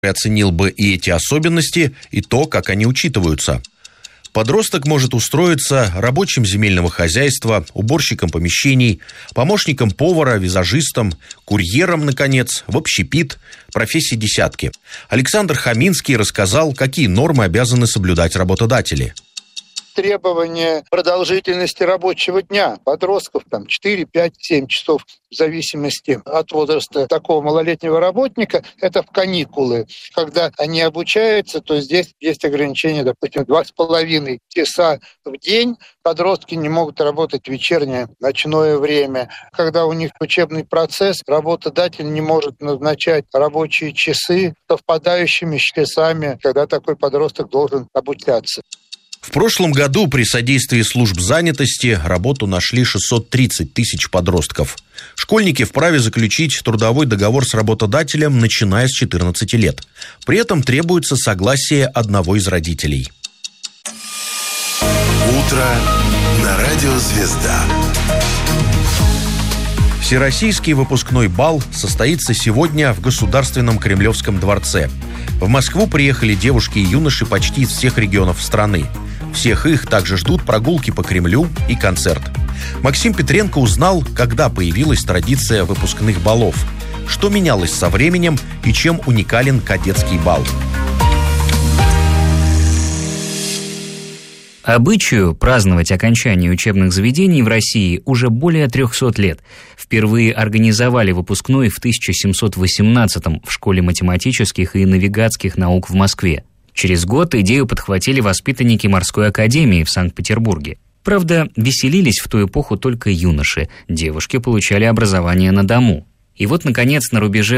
оценил бы и эти особенности, и то, как они учитываются. Подросток может устроиться рабочим земельного хозяйства, уборщиком помещений, помощником повара, визажистом, курьером, наконец, в общепит, профессий десятки. Александр Хаминский рассказал, какие нормы обязаны соблюдать работодатели. Требования продолжительности рабочего дня подростков 4, 5, 7 часов в зависимости от возраста такого малолетнего работника, это в каникулы. Когда они обучаются, то здесь есть ограничение, допустим, 2,5 часа в день. Подростки не могут работать в вечернее, ночное время. Когда у них учебный процесс, работодатель не может назначать рабочие часы совпадающими с часами, когда такой подросток должен обучаться. В прошлом году при содействии служб занятости работу нашли 630 тысяч подростков. Школьники вправе заключить трудовой договор с работодателем, начиная с 14 лет. При этом требуется согласие одного из родителей. Утро на радио «Звезда». Всероссийский выпускной бал состоится сегодня в Государственном Кремлевском дворце. В Москву приехали девушки и юноши почти из всех регионов страны. Всех их также ждут прогулки по Кремлю и концерт. Максим Петренко узнал, когда появилась традиция выпускных балов, что менялось со временем и чем уникален кадетский бал. Обычаю праздновать окончание учебных заведений в России уже более 300 лет. Впервые организовали выпускной в 1718-м в Школе математических и навигатских наук в Москве. Через год идею подхватили воспитанники морской академии в Санкт-Петербурге. Правда, веселились в ту эпоху только юноши, девушки получали образование на дому. И вот, наконец, на рубеже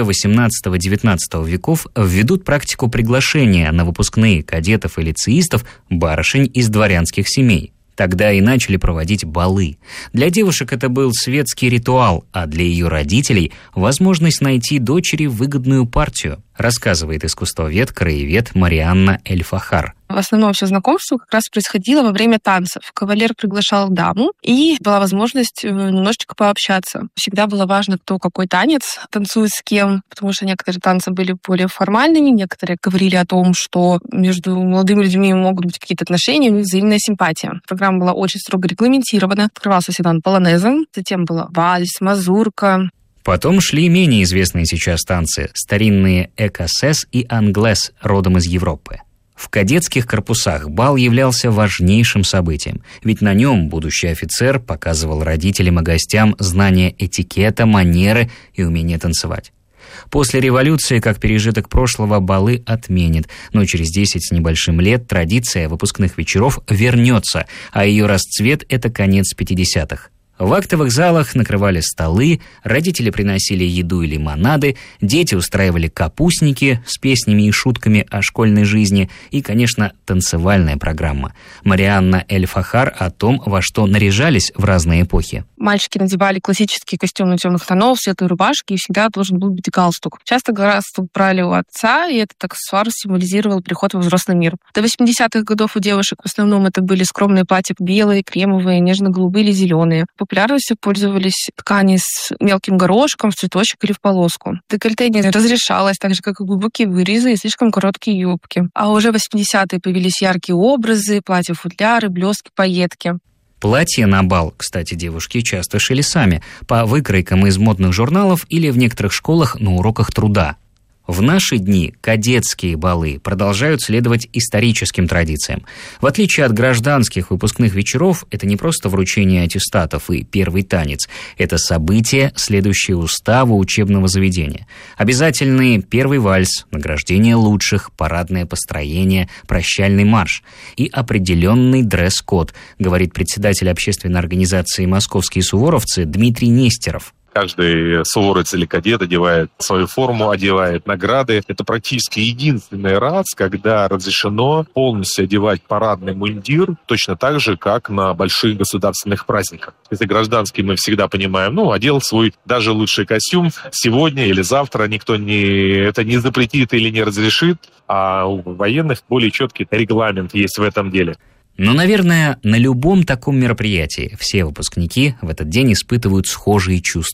18-19 веков введут практику приглашения на выпускные кадетов и лицеистов барышень из дворянских семей. Тогда и начали проводить балы. Для девушек это был светский ритуал, а для ее родителей – возможность найти дочери выгодную партию, рассказывает искусствовед, краевед Марианна Эль-Фахар. В основном все знакомство как раз происходило во время танцев. Кавалер приглашал даму, и была возможность немножечко пообщаться. Всегда было важно, кто какой танец танцует с кем, потому что некоторые танцы были более формальными, некоторые говорили о том, что между молодыми людьми могут быть какие-то отношения, у них взаимная симпатия. Программа была очень строго регламентирована. Открывался всегда полонезом, затем была вальс, мазурка. Потом шли менее известные сейчас танцы, старинные экосес и англес, родом из Европы. В кадетских корпусах бал являлся важнейшим событием, ведь на нем будущий офицер показывал родителям и гостям знания этикета, манеры и умение танцевать. После революции, как пережиток прошлого, балы отменят, но через 10 с небольшим лет традиция выпускных вечеров вернется, а ее расцвет – это конец 50-х. В актовых залах накрывали столы, родители приносили еду и лимонады, дети устраивали капустники с песнями и шутками о школьной жизни и, конечно, танцевальная программа. Марианна Эль-Фахар о том, во что наряжались в разные эпохи. Мальчики надевали классические костюмы темных тонов, светлые рубашки, и всегда должен был быть галстук. Часто галстук брали у отца, и этот аксессуар символизировал приход во взрослый мир. До 80-х годов у девушек в основном это были скромные платья белые, кремовые, нежно-голубые или зеленые. Популярностью пользовались ткани с мелким горошком, в цветочек или в полоску. Декольте не разрешалось, так же, как и глубокие вырезы и слишком короткие юбки. А уже в 80-е появились яркие образы, платья-футляры, блестки, пайетки. Платья на бал, кстати, девушки часто шили сами, по выкройкам из модных журналов или в некоторых школах на уроках труда. В наши дни кадетские балы продолжают следовать историческим традициям. В отличие от гражданских выпускных вечеров, это не просто вручение аттестатов и первый танец. Это событие, следующее уставу учебного заведения. Обязательный первый вальс, награждение лучших, парадное построение, прощальный марш и определенный дресс-код, говорит председатель общественной организации «Московские суворовцы» Дмитрий Нестеров. Каждый суворовец или кадет одевает свою форму, одевает награды. Это практически единственный раз, когда разрешено полностью одевать парадный мундир точно так же, как на больших государственных праздниках. Если гражданский, мы всегда понимаем, одел свой даже лучший костюм сегодня или завтра, никто это не запретит или не разрешит, а у военных более четкий регламент есть в этом деле. Но, наверное, на любом таком мероприятии все выпускники в этот день испытывают схожие чувства.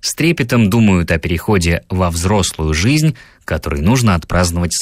с трепетом думают о переходе во взрослую жизнь, который нужно отпраздновать